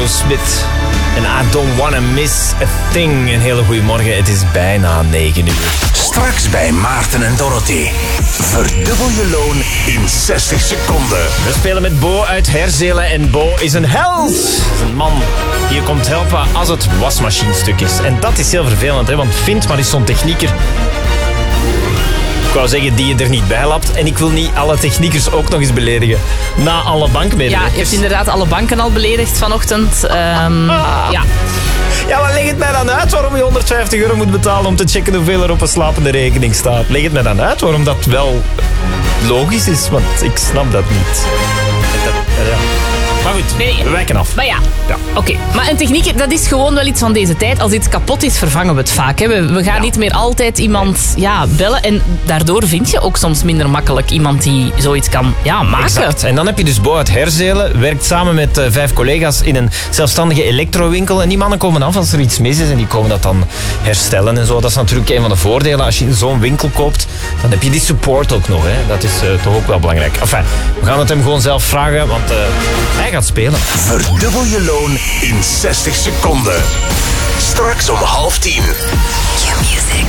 Aerosmith. En I don't wanna miss a thing. Een hele goede morgen, het is bijna 9 uur. Straks bij Maarten en Dorothee. Verdubbel je loon in 60 seconden. We spelen met Bo uit Herzelen en Bo is een held. Dat is een man die je komt helpen als het wasmachinestuk is. En dat is heel vervelend, hè? Want vind maar eens zo'n technieker. Ik wou zeggen die je er niet bij lapt. En ik wil niet alle techniekers ook nog eens beledigen. Na alle bankmedewerkers. Ja, je hebt inderdaad alle banken al beledigd vanochtend. Ja. Ja, maar leg het mij dan uit waarom je €150 moet betalen om te checken hoeveel er op een slapende rekening staat. Leg het mij dan uit waarom dat wel logisch is, want ik snap dat niet. Ja. Maar goed, we wijken af. Maar ja. Oké. Maar een technieker, dat is gewoon wel iets van deze tijd. Als iets kapot is, vervangen we het vaak. Hè. We gaan niet meer altijd iemand bellen. En daardoor vind je ook soms minder makkelijk iemand die zoiets kan maken. Exact. En dan heb je dus Bo uit Herzelen. Werkt samen met 5 collega's in een zelfstandige elektrowinkel. En die mannen komen af als er iets mis is. En die komen dat dan herstellen en zo. Dat is natuurlijk een van de voordelen. Als je in zo'n winkel koopt, dan heb je die support ook nog. Hè. Dat is toch ook wel belangrijk. Enfin, we gaan het hem gewoon zelf vragen, want hij gaat spelen. Verdubbel je loon in 60 seconden. Straks om 9:30. Q-Music.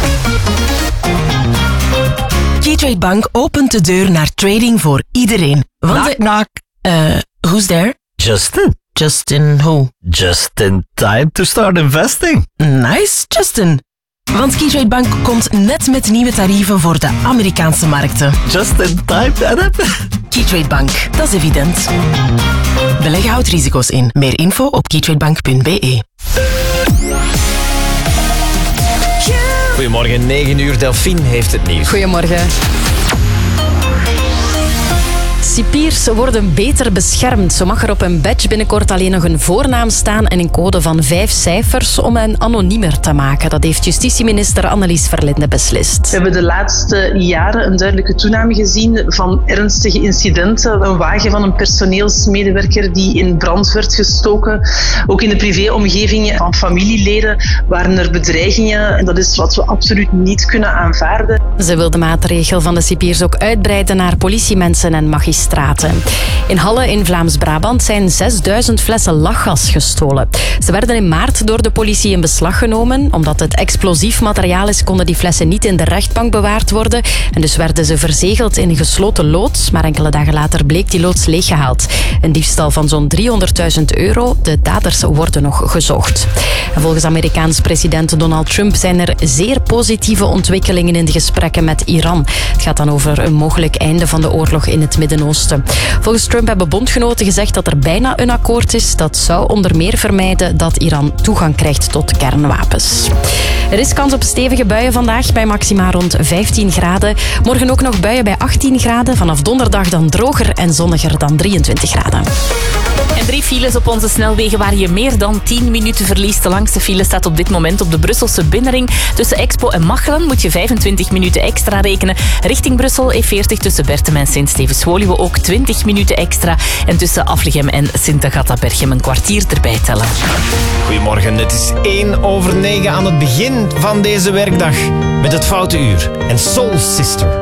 Keytrade Bank opent de deur naar trading voor iedereen. Knock, knock. Who's there? Justin. Justin who? Just in time to start investing. Nice, Justin. Want Keytrade Bank komt net met nieuwe tarieven voor de Amerikaanse markten. Just in time, dat. Keytrade Bank, dat is evident. Beleggen houdt risico's in. Meer info op keytradebank.be. Goedemorgen, 9 uur. Delphine heeft het nieuws. Goedemorgen. Cipiers worden beter beschermd. Zo mag er op een badge binnenkort alleen nog een voornaam staan en een code van 5 cijfers om hen anoniemer te maken. Dat heeft justitieminister Annelies Verlinde beslist. We hebben de laatste jaren een duidelijke toename gezien van ernstige incidenten. Een wagen van een personeelsmedewerker die in brand werd gestoken. Ook in de privéomgeving van familieleden waren er bedreigingen. En dat is wat we absoluut niet kunnen aanvaarden. Ze wil de maatregel van de cipiers ook uitbreiden naar politiemensen en magistraten. In Halle in Vlaams-Brabant zijn 6000 flessen lachgas gestolen. Ze werden in maart door de politie in beslag genomen. Omdat het explosief materiaal is, konden die flessen niet in de rechtbank bewaard worden. En dus werden ze verzegeld in een gesloten loods. Maar enkele dagen later bleek die loods leeggehaald. Een diefstal van zo'n €300.000. De daders worden nog gezocht. En volgens Amerikaans president Donald Trump zijn er zeer positieve ontwikkelingen in de gesprekken met Iran. Het gaat dan over een mogelijk einde van de oorlog in het Midden-Oosten. Volgens Trump hebben bondgenoten gezegd dat er bijna een akkoord is. Dat zou onder meer vermijden dat Iran toegang krijgt tot kernwapens. Er is kans op stevige buien vandaag bij maxima rond 15 graden. Morgen ook nog buien bij 18 graden. Vanaf donderdag dan droger en zonniger dan 23 graden. En 3 files op onze snelwegen waar je meer dan 10 minuten verliest. De langste file staat op dit moment op de Brusselse binnenring. Tussen Expo en Machelen moet je 25 minuten extra rekenen. Richting Brussel E40 tussen Bertem en Sint-Stevens-Woluwe ook 20 minuten extra. En tussen Aflegem en Sint-Agatha-Berchem een kwartier erbij tellen. Goedemorgen, het is 8:01 aan het begin van deze werkdag. Met het Foute Uur en Soul Sister.